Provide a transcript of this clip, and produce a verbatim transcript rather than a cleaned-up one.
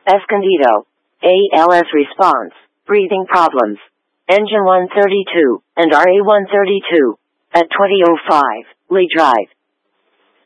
Escondido. A L S response. Breathing problems. Engine one thirty-two and R A one thirty-two. At twenty oh five, Lee Drive.